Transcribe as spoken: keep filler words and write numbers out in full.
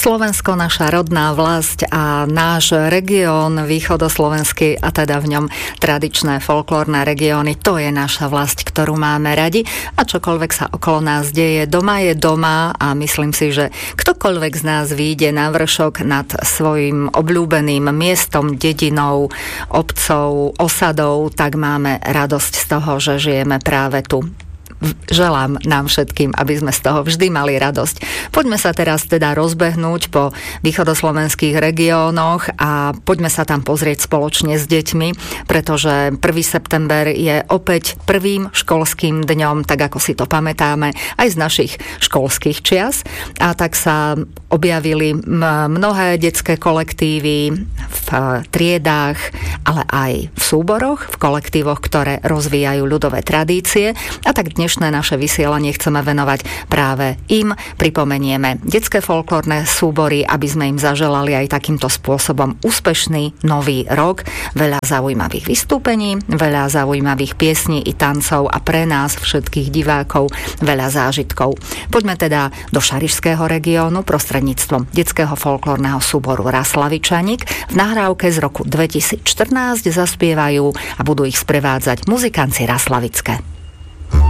Slovensko, naša rodná vlast a náš región východoslovenský a teda v ňom tradičné folklórne regióny, to je naša vlast, ktorú máme radi a čokoľvek sa okolo nás deje, doma je doma a myslím si, že ktokoľvek z nás vyjde na vršok nad svojim obľúbeným miestom, dedinou, obcov, osadou, tak máme radosť z toho, že žijeme práve tu. Želám nám všetkým, aby sme z toho vždy mali radosť. Poďme sa teraz teda rozbehnúť po východoslovenských regiónoch a poďme sa tam pozrieť spoločne s deťmi, pretože prvý september je opäť prvým školským dňom, tak ako si to pamätáme aj z našich školských čias. A tak sa objavili mnohé detské kolektívy v triedách, ale aj v súboroch, v kolektívoch, ktoré rozvíjajú ľudové tradície. A tak dnes naše vysielanie chceme venovať práve im. Pripomenieme detské folklórne súbory, aby sme im zaželali aj takýmto spôsobom úspešný nový rok. Veľa zaujímavých vystúpení, veľa zaujímavých piesní i tancov a pre nás všetkých divákov veľa zážitkov. Poďme teda do Šarišského regiónu prostredníctvom detského folklórneho súboru Raslavičanik. V nahrávke z roku dvetisícštrnásť zaspievajú a budú ich sprevádzať muzikanci Raslavické.